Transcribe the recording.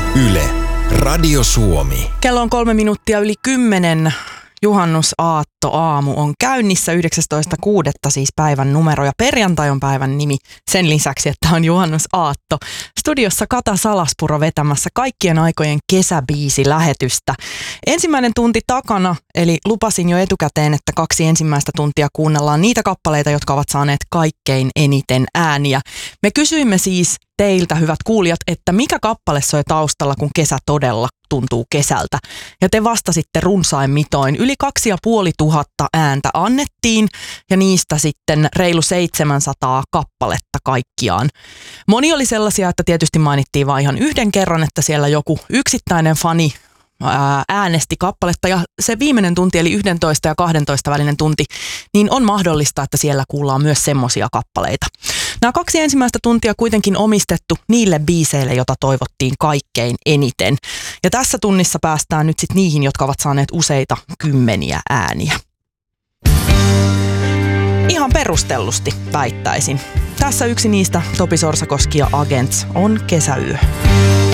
Yle, Radio Suomi. Kello on 3 minuuttia yli 10. Juhannusaattoaamu on käynnissä 19.6. siis päivän numero ja perjantai on päivän nimi sen lisäksi, että on juhannusaatto. Studiossa Kata Salaspuro vetämässä kaikkien aikojen kesäbiisilähetystä. Ensimmäinen tunti takana, eli lupasin jo etukäteen, että 2 ensimmäistä tuntia kuunnellaan niitä kappaleita, jotka ovat saaneet kaikkein eniten ääniä. Me kysyimme siis teiltä, hyvät kuulijat, että mikä kappale soi taustalla, kun kesä todella tuntuu kesältä. Ja te vastasitte runsain mitoin. Yli 2500 ääntä annettiin ja niistä sitten reilu 700 kappaletta kaikkiaan. Moni oli sellaisia, että tietysti mainittiin vain ihan yhden kerran, että siellä joku yksittäinen fani äänesti kappaletta ja se viimeinen tunti eli 11 ja 12 välinen tunti, niin on mahdollista, että siellä kuullaan myös semmoisia kappaleita. Nämä 2 ensimmäistä tuntia kuitenkin omistettu niille biiseille, jota toivottiin kaikkein eniten. Ja tässä tunnissa päästään nyt sitten niihin, jotka ovat saaneet useita kymmeniä ääniä. Ihan perustellusti väittäisin. Tässä yksi niistä Topi Sorsakoski ja Agents on Kesäyö.